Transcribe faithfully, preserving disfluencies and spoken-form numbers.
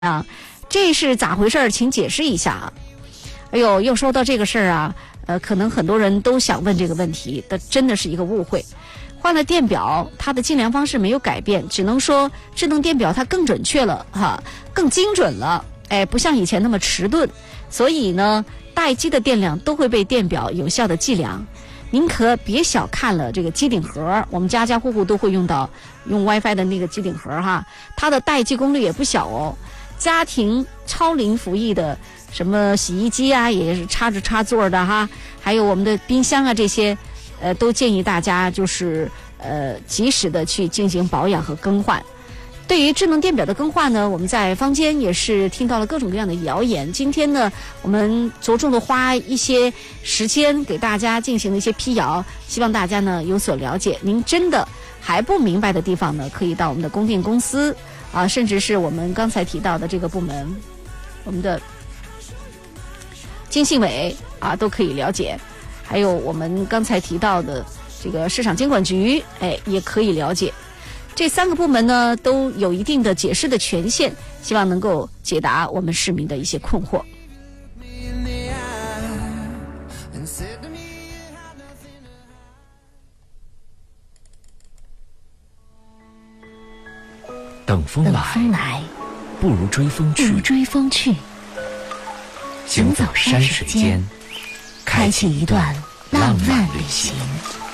啊，这是咋回事？请解释一下啊！哎呦，又说到这个事儿啊，呃，可能很多人都想问这个问题，这真的是一个误会。换了电表，它的计量方式没有改变，只能说智能电表它更准确了哈，更精准了，哎，不像以前那么迟钝。所以呢，待机的电量都会被电表有效的计量。您可别小看了这个机顶盒，我们家家户户都会用到用 WiFi 的那个机顶盒哈，它的待机功率也不小哦。家庭超龄服役的什么洗衣机啊，也是插着插座的哈，还有我们的冰箱啊这些，呃，都建议大家就是呃及时的去进行保养和更换。对于智能电表的更换呢，我们在坊间也是听到了各种各样的谣言。今天呢，我们着重的花一些时间给大家进行了一些辟谣，希望大家呢有所了解。您真的还不明白的地方呢，可以到我们的供电公司啊，甚至是我们刚才提到的这个部门，我们的经信委啊都可以了解，还有我们刚才提到的这个市场监管局，哎，也可以了解。这三个部门呢都有一定的解释的权限，希望能够解答我们市民的一些困惑。 等风来， 等风来， 不如追风去。 不如追风去。 行走山水间，开启一段浪漫旅行。